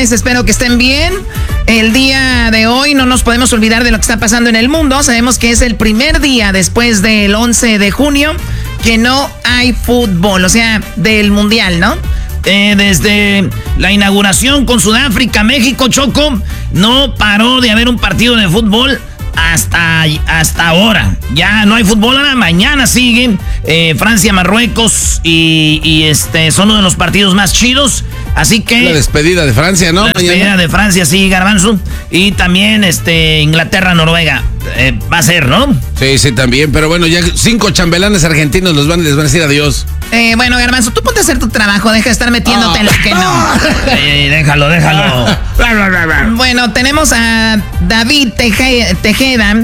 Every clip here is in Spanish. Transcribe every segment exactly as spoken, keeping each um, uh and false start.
tardes, espero que estén bien. El día de hoy no nos podemos olvidar de lo que está pasando en el mundo. Sabemos que es el primer día después del once de junio que no hay fútbol, o sea, del mundial, ¿no? Eh, desde la inauguración con Sudáfrica, México, Choco, no paró de haber un partido de fútbol hasta, hasta ahora. Ya no hay fútbol, ahora mañana siguen eh, Francia, Marruecos y, y este son uno de los partidos más chidos. Así que la despedida de Francia, ¿no? La despedida mañana. de Francia, sí, Garbanzo. Y también este Inglaterra, Noruega. Eh, va a ser, ¿no? Sí, sí, también. Pero bueno, ya cinco chambelanes argentinos los van, les van a decir adiós. Eh, bueno, Garbanzo, tú ponte a hacer tu trabajo. Deja de estar metiéndote oh. en lo que no. eh, déjalo, déjalo. Bueno, tenemos a David Teje- Tejeda.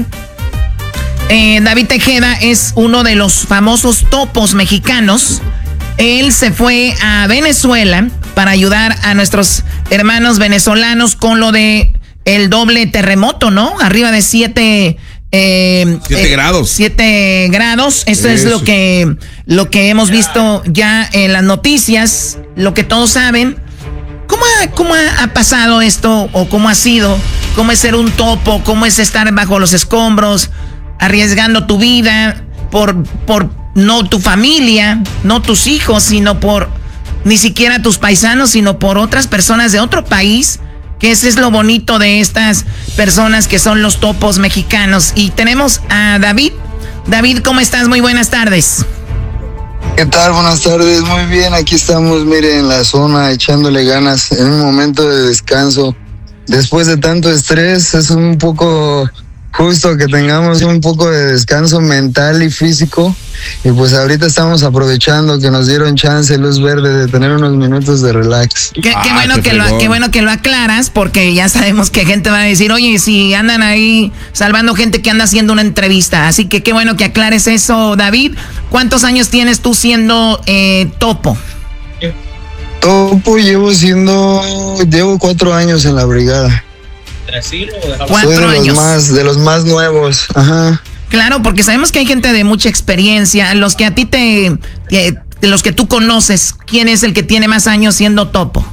Eh, David Tejeda es uno de los famosos topos mexicanos. Él se fue a Venezuela para ayudar a nuestros hermanos venezolanos con lo de el doble terremoto, ¿no? Arriba de siete... Eh, siete eh, grados. Siete grados. Esto Eso. es lo que, lo que hemos visto ya en las noticias, lo que todos saben. ¿Cómo ha, cómo ha pasado esto o cómo ha sido? ¿Cómo es ser un topo? ¿Cómo es estar bajo los escombros, arriesgando tu vida por... por no tu familia, no tus hijos, sino por ni siquiera tus paisanos, sino por otras personas de otro país, que ese es lo bonito de estas personas que son los topos mexicanos. Y tenemos a David. David, ¿cómo estás? Muy buenas tardes. ¿Qué tal? Buenas tardes, muy bien, aquí estamos, mire, en la zona, echándole ganas, en un momento de descanso. Después de tanto estrés, es un poco... justo que tengamos un poco de descanso mental y físico. Y pues ahorita estamos aprovechando que nos dieron chance, luz verde, de tener unos minutos de relax. Qué, ah, qué, bueno, que lo, qué bueno que lo aclaras, porque ya sabemos que gente va a decir, oye, si andan ahí salvando gente que anda haciendo una entrevista. Así que qué bueno que aclares eso, David. ¿Cuántos años tienes tú siendo eh, topo? Topo llevo siendo, llevo cuatro años en la brigada. Soy de los años. más, de los más nuevos, ajá. Claro, porque sabemos que hay gente de mucha experiencia. Los que a ti te, te, de los que tú conoces, ¿quién es el que tiene más años siendo topo?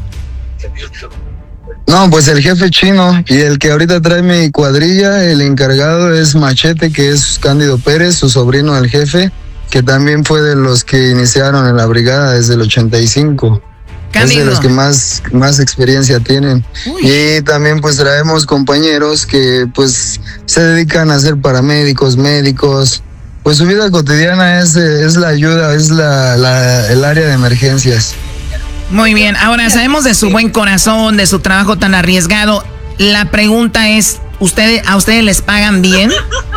No, pues el jefe chino y el que ahorita trae mi cuadrilla, el encargado es Machete, que es Cándido Pérez, su sobrino del jefe, que también fue de los que iniciaron en la brigada desde el ochenta y cinco. Cándido. Es de los que más, más experiencia tienen. Uy. Y también pues traemos compañeros que pues se dedican a ser paramédicos, médicos. Pues su vida cotidiana es, es la ayuda, es la, la, el área de emergencias. Muy bien, ahora sabemos de su buen corazón, de su trabajo tan arriesgado. La pregunta es, ¿ustedes, ¿a ustedes les pagan bien?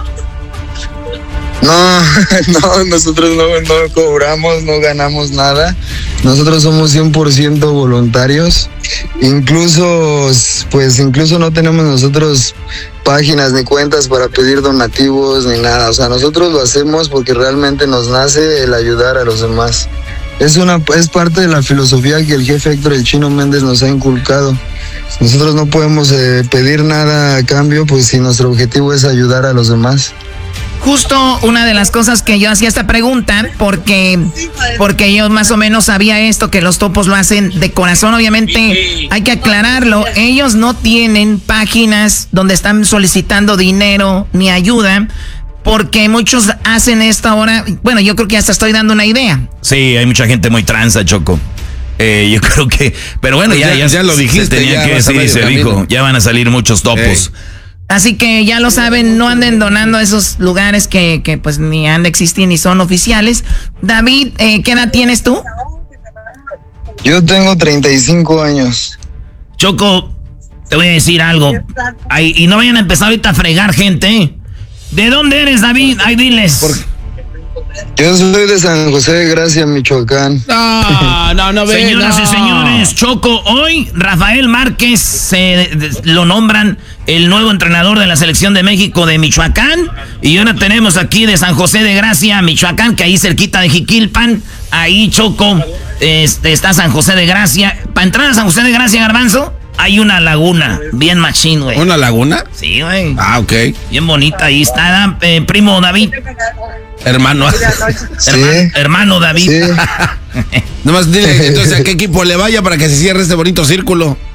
No, no, nosotros no, no cobramos, no ganamos nada. Nosotros somos cien por ciento voluntarios. Incluso, pues, incluso no tenemos nosotros páginas ni cuentas para pedir donativos ni nada. O sea, nosotros lo hacemos porque realmente nos nace el ayudar a los demás. Es una, es parte de la filosofía que el jefe Héctor el Chino Méndez nos ha inculcado. Nosotros no podemos eh, pedir nada a cambio, pues si nuestro objetivo es ayudar a los demás. Justo una de las cosas que yo hacía esta pregunta, porque, porque yo más o menos sabía esto, que los topos lo hacen de corazón. Obviamente hay que aclararlo, ellos no tienen páginas donde están solicitando dinero ni ayuda, porque muchos hacen esto ahora. Bueno, yo creo que hasta estoy dando una idea. Sí, hay mucha gente muy tranza, Choco. Eh, yo creo que, pero bueno, ya, ya, ya, ya lo dijiste, tenía ya que decir, se dijo, ya van a salir muchos topos. Hey. Así que ya lo saben, no anden donando a esos lugares que, que pues ni han de existir ni son oficiales. David, eh, ¿qué edad tienes tú? Yo tengo treinta y cinco años. Choco, te voy a decir algo. Ay, y no vayan a empezar ahorita a fregar gente. ¿De dónde eres, David? Ay, diles. Por... Yo soy de San José de Gracia, Michoacán. No, no, no, ve, Señoras no. y señores, Choco, hoy Rafael Márquez se lo nombran el nuevo entrenador de la selección de México de Michoacán. Y ahora tenemos aquí de San José de Gracia, Michoacán, que ahí cerquita de Jiquilpan. Ahí, Choco, este, está San José de Gracia. Para entrar a San José de Gracia, Garbanzo, hay una laguna, bien machín, güey. ¿Una laguna? Sí, güey. Ah, ok. Bien bonita, ahí está, eh, primo David. Hermano. ¿Sí? hermano, hermano David. Sí. Nomás dile entonces a qué equipo le vaya para que se cierre este bonito círculo.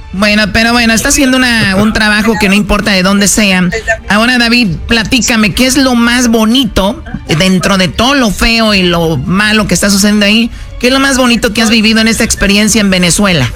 Bueno, pero bueno, está haciendo una, un trabajo que no importa de dónde sea. Ahora, David, platícame, ¿qué es lo más bonito dentro de todo lo feo y lo malo que está sucediendo ahí? ¿Qué es lo más bonito que has vivido en esta experiencia en Venezuela?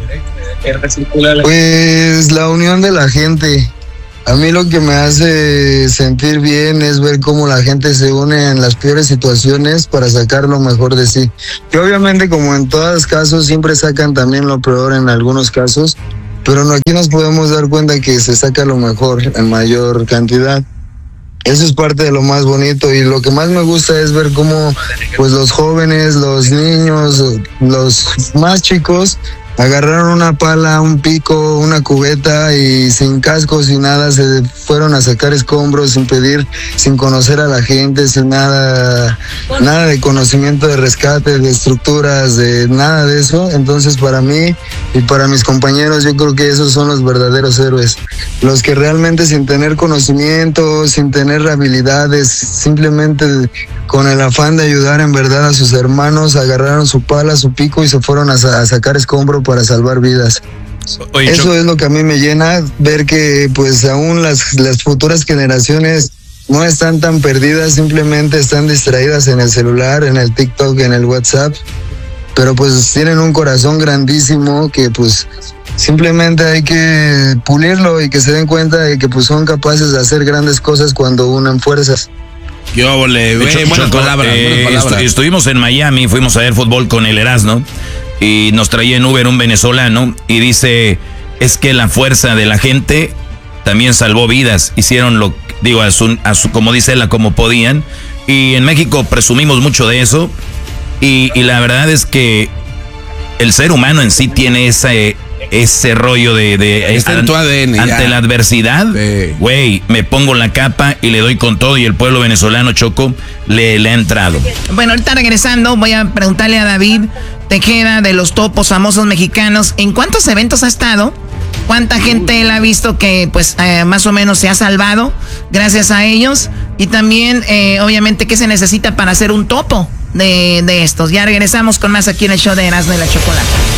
Pues la unión de la gente. A mí lo que me hace sentir bien es ver cómo la gente se une en las peores situaciones para sacar lo mejor de sí. Que obviamente, como en todos casos, siempre sacan también lo peor en algunos casos, pero no, aquí nos podemos dar cuenta que se saca lo mejor en mayor cantidad. Eso es parte de lo más bonito, y lo que más me gusta es ver cómo pues los jóvenes, los niños, los más chicos agarraron una pala, un pico, una cubeta y sin casco, sin nada, se fueron a sacar escombros sin pedir, sin conocer a la gente, sin nada, nada de conocimiento de rescate, de estructuras, de nada de eso. Entonces, para mí y para mis compañeros, yo creo que esos son los verdaderos héroes. Los que realmente, sin tener conocimiento, sin tener habilidades, simplemente con el afán de ayudar en verdad a sus hermanos, agarraron su pala, su pico y se fueron a, a sacar escombro para salvar vidas. Oye, eso es lo que a mí me llena, ver que pues aún las, las futuras generaciones no están tan perdidas, simplemente están distraídas en el celular, en el TikTok, en el WhatsApp, pero pues tienen un corazón grandísimo que pues simplemente hay que pulirlo y que se den cuenta de que pues son capaces de hacer grandes cosas cuando unen fuerzas. Yo, ole, buenas Choco, palabras, eh, buenas palabras. Estu- estuvimos en Miami, fuimos a ver fútbol con el Erasmo y nos traía en Uber un venezolano y dice, es que la fuerza de la gente también salvó vidas, hicieron lo, digo, a su, a su, como dice él, como podían, y en México presumimos mucho de eso, y, y la verdad es que el ser humano en sí tiene ese, ese rollo de, de Está en tu A D N, ante ya. la adversidad, güey, sí. Me pongo la capa y le doy con todo, y el pueblo venezolano, Choco, le, le ha entrado. Bueno, ahorita regresando, voy a preguntarle a David Tejeda de los topos famosos mexicanos, ¿en cuántos eventos ha estado? ¿Cuánta gente él ha visto que pues eh, más o menos se ha salvado gracias a ellos? Y también, eh, obviamente, ¿qué se necesita para hacer un topo de, de estos? Ya regresamos con más aquí en el show de Erasmo y la Chocolata.